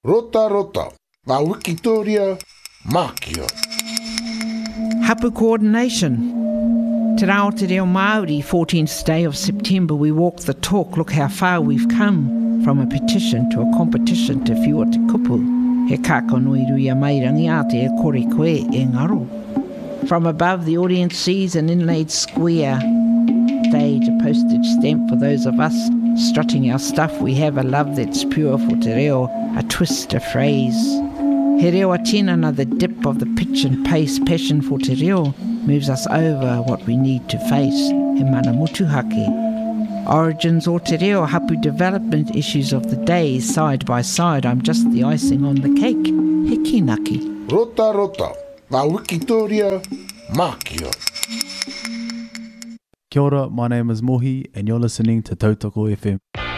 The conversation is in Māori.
Rota rota, ngā Wikitoria, Mākio. Hapu coordination. Te rao te reo Māori, 14th day of September, we walk the talk. Look how far we've come from a petition to a competition te whiua te kupu. He kākonui rui a mairangi a te e kore koe e ngaro. From above, the audience sees an inlaid square stage, a postage stamp for those of us strutting our stuff. We have a love that's pure for te reo, a twist, a phrase. He reo a tinana, the dip of the pitch and pace, passion for te reo moves us over what we need to face. He mana mutu hake. Origins o te reo, hapu development issues of the day, side by side. I'm just the icing on the cake. He kinaki. Rota rota, ngā Wikitoria, Mākio. Kia ora, my name is Mohi and you're listening to Tautoko FM.